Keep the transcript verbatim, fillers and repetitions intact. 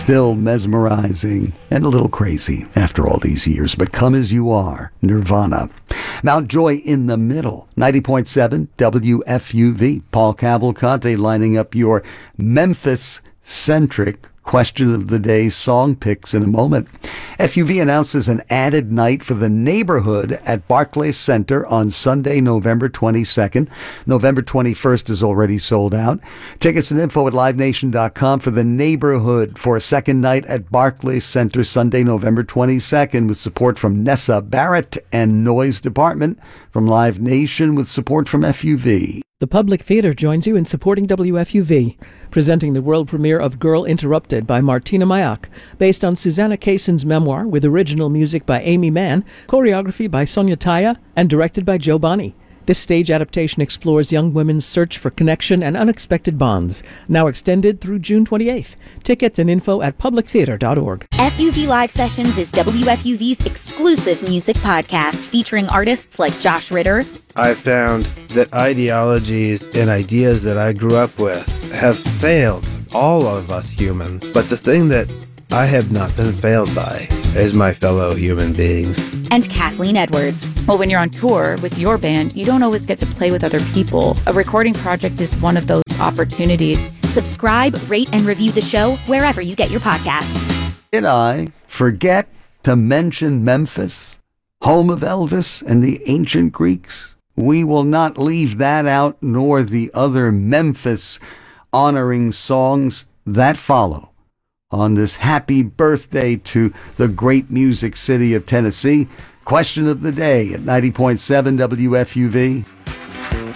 Still mesmerizing and a little crazy after all these years, but Come As You Are, Nirvana. Mount Joy in the middle, ninety point seven W F U V. Paul Cavalcante lining up your Memphis-centric question of the day song picks in a moment. F U V announces an added night for the neighborhood at Barclays Center on Sunday, November twenty-second. November twenty-first is already sold out. Tickets and info at live nation dot com for the neighborhood for a second night at Barclays Center Sunday, November twenty-second, with support from Nessa Barrett and Noise Department, from Live Nation with support from F U V. The Public Theater joins you in supporting W F U V, presenting the world premiere of Girl Interrupted by Martina Mayak, based on Susanna Kayson's memoir with original music by Amy Mann, choreography by Sonia Taya, and directed by Joe Bonney. This stage adaptation explores young women's search for connection and unexpected bonds, now extended through June twenty-eighth. Tickets and info at public theater dot org. F U V Live Sessions is W F U V's exclusive music podcast featuring artists like Josh Ritter. I found that ideologies and ideas that I grew up with have failed all of us humans. But the thing that I have not been failed by is my fellow human beings. And Kathleen Edwards. Well, when you're on tour with your band, you don't always get to play with other people. A recording project is one of those opportunities. Subscribe, rate, and review the show wherever you get your podcasts. Did I forget to mention Memphis, home of Elvis and the ancient Greeks? We will not leave that out, nor the other Memphis honoring songs that follow on this happy birthday to the great music city of Tennessee. Question of the day at ninety point seven W F U V.